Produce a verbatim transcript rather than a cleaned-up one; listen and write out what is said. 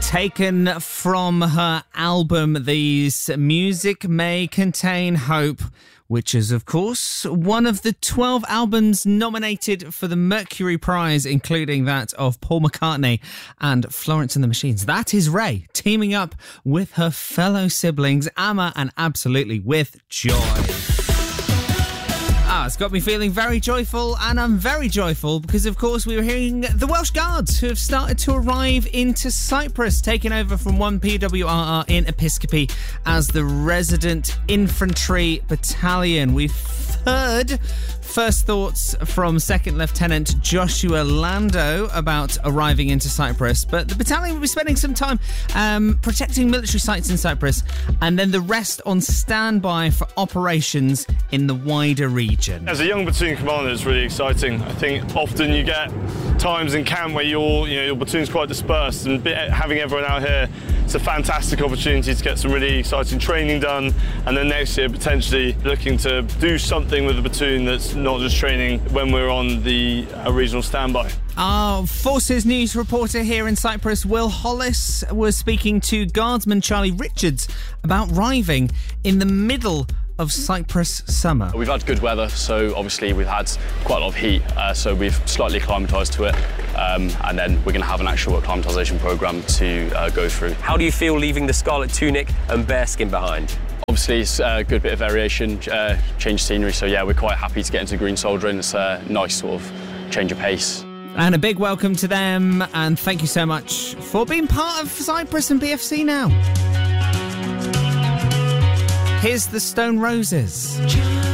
Taken from her album, These Music May Contain Hope, which is, of course, one of the twelve albums nominated for the Mercury Prize, including that of Paul McCartney and Florence and the Machines. That is Ray, teaming up with her fellow siblings, Amma and Absolutely, with Joy. Ah, it's got me feeling very joyful, and I'm very joyful because, of course, we were hearing the Welsh Guards who have started to arrive into Cyprus, taking over from one P W R R in Episcopi as the resident infantry battalion. We've heard first thoughts from Second Lieutenant Joshua Lando about arriving into Cyprus, but the battalion will be spending some time um, protecting military sites in Cyprus, and then the rest on standby for operations in the wider region. As a young platoon commander, it's really exciting. I think often you get times in camp where you're, you know, your platoon's quite dispersed, and having everyone out here, it's a fantastic opportunity to get some really exciting training done, and then next year potentially looking to do something with the platoon that's not just training when we're on the uh, regional standby. Our Forces News reporter here in Cyprus, Will Hollis, was speaking to Guardsman Charlie Richards about arriving in the middle of Cyprus summer. We've had good weather, so obviously we've had quite a lot of heat, uh, so we've slightly acclimatised to it, um, and then we're going to have an actual acclimatisation programme to uh, go through. How do you feel leaving the scarlet tunic and bearskin behind? Obviously, it's a good bit of variation, uh, change scenery, so yeah, we're quite happy to get into green soldiering. It's a nice sort of change of pace. And a big welcome to them, and thank you so much for being part of Cyprus and B F C now. Here's the Stone Roses.